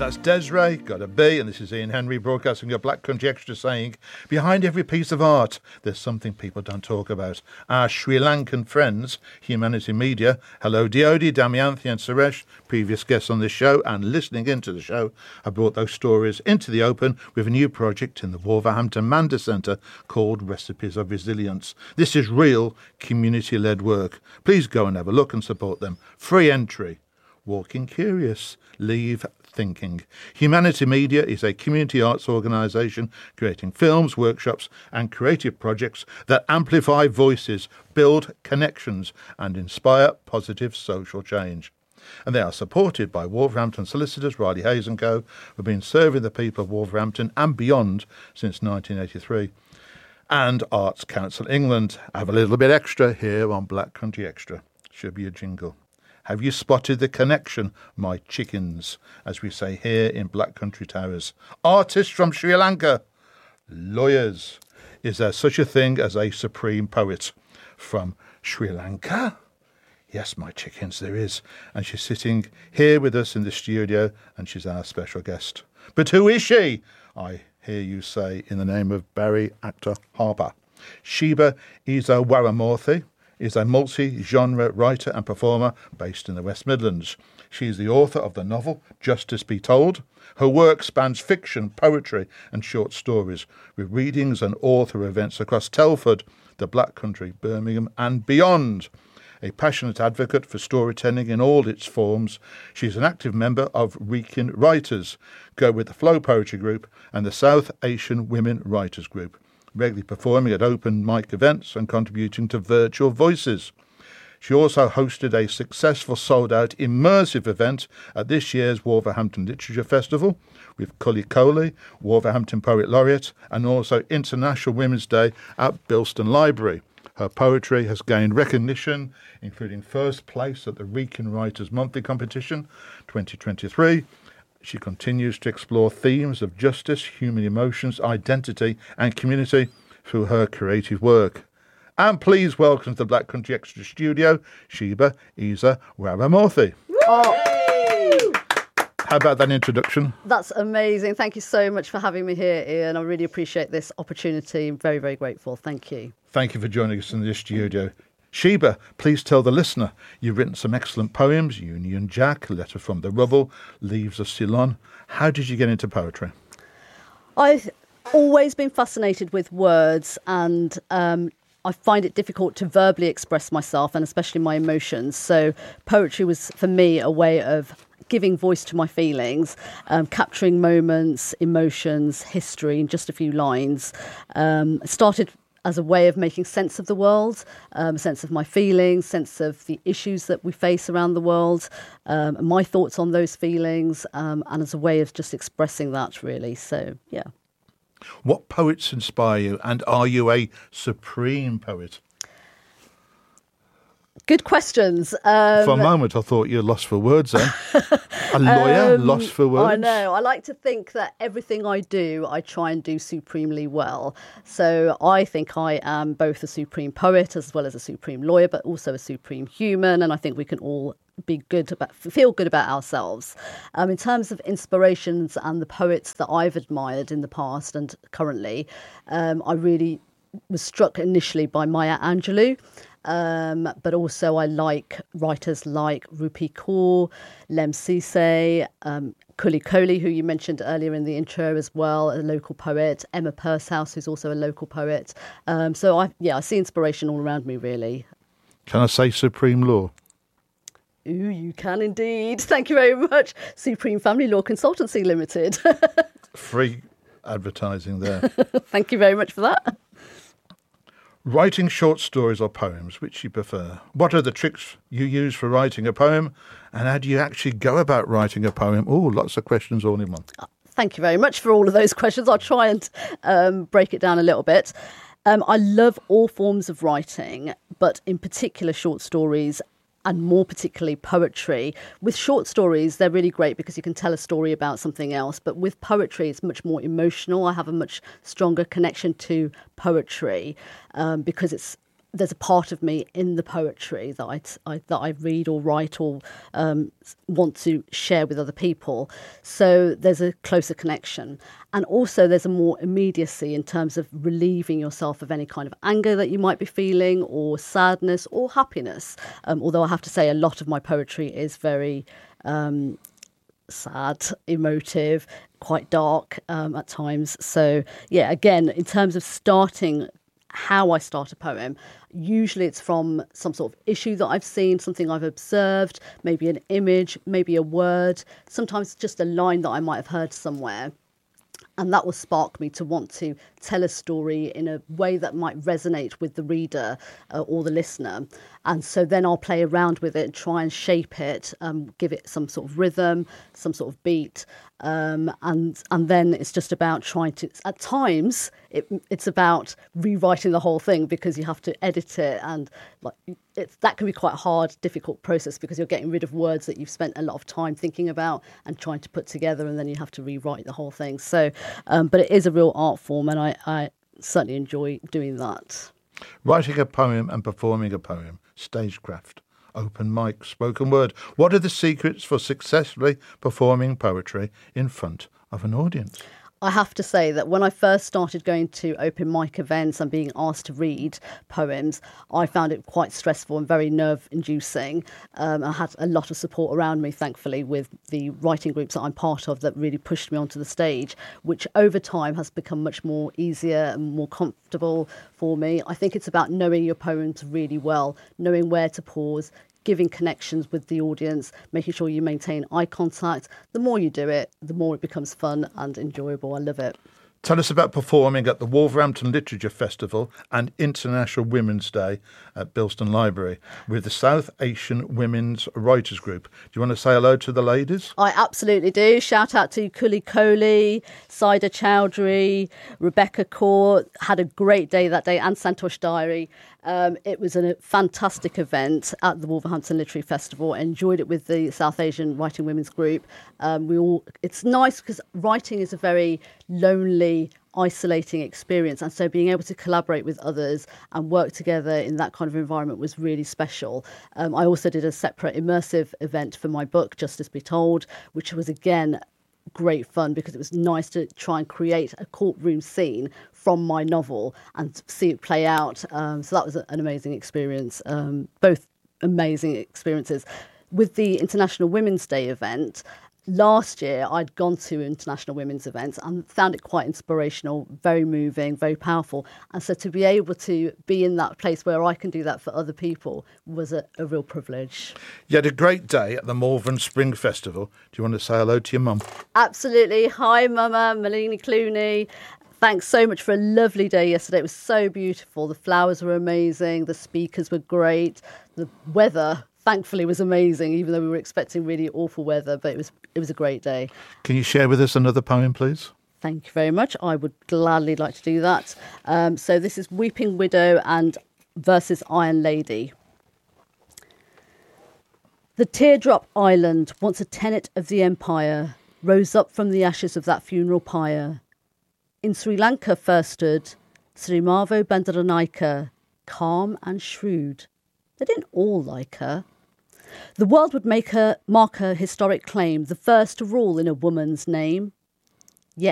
That's Desiree, got a B, and this is Ian Henry broadcasting your Black Country Extra saying, behind every piece of art, there's something people don't talk about. Our Sri Lankan friends, Humanity Media, hello Diodi, Damayanthi and Suresh, previous guests on this show and listening into the show, have brought those stories into the open with a new project in the Wolverhampton Manda Centre called Recipes of Resilience. This is real community-led work. Please go and have a look and support them. Free entry. Walking Curious. Leave Thinking. Humanity Media is a community arts organisation creating films, workshops and creative projects that amplify voices, build connections and inspire positive social change. And they are supported by Wolverhampton solicitors Riley Hayes & Co, who have been serving the people of Wolverhampton and beyond since 1983. And Arts Council England. I have a little bit extra here on Black Country Extra. Should be a jingle. Have you spotted the connection, my chickens, as we say here in Black Country Towers? Artists from Sri Lanka. Lawyers. Is there such a thing as a supreme poet from Sri Lanka? Yes, my chickens, there is. And she's sitting here with us in the studio, and she's our special guest. But who is she? I hear you say in the name of Barry Actor Harper. Sheba Isa Waramurthy is a multi-genre writer and performer based in the West Midlands. She is the author of the novel Justice Be Told. Her work spans fiction, poetry and short stories, with readings and author events across Telford, the Black Country, Birmingham and beyond. A passionate advocate for storytelling in all its forms, she is an active member of Wrekin Writers, Go With The Flow Poetry Group and the South Asian Women Writers Group, regularly performing at open mic events and contributing to Virtual Voices. She also hosted a successful sold-out immersive event at this year's Wolverhampton Literature Festival with Cully Coley, Wolverhampton Poet Laureate, and also International Women's Day at Bilston Library. Her poetry has gained recognition, including first place at the Wrekin Writers Monthly Competition 2023. She continues to explore themes of justice, human emotions, identity and community through her creative work. And please welcome to the Black Country Extra studio, Sheba Isa Waramurthy. Oh. How about that introduction? That's amazing. Thank you so much for having me here, Ian. I really appreciate this opportunity. I'm very, very grateful. Thank you. Thank you for joining us in this studio. Sheba, please tell the listener you've written some excellent poems, Union Jack, Letter from the Rubble, Leaves of Ceylon. How did you get into poetry? I've always been fascinated with words and I find it difficult to verbally express myself and especially my emotions. So poetry was, for me, a way of giving voice to my feelings, capturing moments, emotions, history in just a few lines. It started as a way of making sense of the world, sense of my feelings, sense of the issues that we face around the world, my thoughts on those feelings, and as a way of just expressing that, really. So, yeah. What poets inspire you, and are you a supreme poet? Good questions. For a moment, I thought you were lost for words then. A lawyer, lost for words? I know. I like to think that everything I do, I try and do supremely well. So I think I am both a supreme poet as well as a supreme lawyer, but also a supreme human. And I think we can all feel good about ourselves. In terms of inspirations and the poets that I've admired in the past and currently, I really was struck initially by Maya Angelou. But also I like writers like Rupi Kaur, Lem Sise, Cully Coley, who you mentioned earlier in the intro as well, a local poet, Emma Pursehouse, who's also a local poet. So I see inspiration all around me, really. Can I say supreme law? Ooh, you can indeed. Thank you very much. Supreme Family Law Consultancy Limited. Free advertising there. Thank you very much for that. Writing short stories or poems, which you prefer? What are the tricks you use for writing a poem? And how do you actually go about writing a poem? Oh, lots of questions all in one. Thank you very much for all of those questions. I'll try and break it down a little bit. I love all forms of writing, but in particular short stories and more particularly poetry. With short stories, they're really great because you can tell a story about something else. But with poetry, it's much more emotional. I have a much stronger connection to poetry because it's there's a part of me in the poetry that I read or write or want to share with other people. So there's a closer connection. And also there's a more immediacy in terms of relieving yourself of any kind of anger that you might be feeling, or sadness or happiness. Although I have to say a lot of my poetry is very sad, emotive, quite dark at times. So yeah, again, in terms of how I start a poem, usually it's from some sort of issue that I've seen, something I've observed, maybe an image, maybe a word, sometimes just a line that I might have heard somewhere. And that will spark me to want to tell a story in a way that might resonate with the reader or the listener. And so then I'll play around with it, try and shape it, give it some sort of rhythm, some sort of beat. And then it's just about trying to, at times, it's about rewriting the whole thing, because you have to edit it. And that can be quite a hard, difficult process, because you're getting rid of words that you've spent a lot of time thinking about and trying to put together, and then you have to rewrite the whole thing. So, but it is a real art form, and I certainly enjoy doing that. Writing a poem and performing a poem, stagecraft, open mic, spoken word. What are the secrets for successfully performing poetry in front of an audience? I have to say that when I first started going to open mic events and being asked to read poems, I found it quite stressful and very nerve-inducing. I had a lot of support around me, thankfully, with the writing groups that I'm part of that really pushed me onto the stage, which over time has become much more easier and more comfortable for me. I think it's about knowing your poems really well, knowing where to pause, giving connections with the audience, making sure you maintain eye contact. The more you do it, the more it becomes fun and enjoyable. I love it. Tell us about performing at the Wolverhampton Literature Festival and International Women's Day at Bilston Library with the South Asian Women's Writers Group. Do you want to say hello to the ladies? I absolutely do. Shout out to Kuli Kohli, Saida Chowdhury, Rebecca Kaur. Had a great day that day, and Santosh Diary. It was a fantastic event at the Wolverhampton Literary Festival. I enjoyed it with the South Asian Writing Women's Group. It's nice because writing is a very lonely, isolating experience, and so being able to collaborate with others and work together in that kind of environment was really special. I also did a separate immersive event for my book, Justice Be Told, which was again great fun, because it was nice to try and create a courtroom scene from my novel and see it play out. So that was an amazing experience, both amazing experiences. With the International Women's Day event, last year I'd gone to international women's events and found it quite inspirational, very moving, very powerful. And so to be able to be in that place where I can do that for other people was a real privilege. You had a great day at the Malvern Spring Festival. Do you want to say hello to your mum? Absolutely. Hi, Mama, Malini Clooney. Thanks so much for a lovely day yesterday. It was so beautiful. The flowers were amazing. The speakers were great. The weather, thankfully, was amazing, even though we were expecting really awful weather. But it was a great day. Can you share with us another poem, please? Thank you very much. I would gladly like to do that. So this is Weeping Widow and versus Iron Lady. The teardrop island, once a tenet of the empire, rose up from the ashes of that funeral pyre. In Sri Lanka first stood Srimavo Bandaranaike, calm and shrewd. They didn't all like her. The world would mark her historic claim, the first to rule in a woman's name.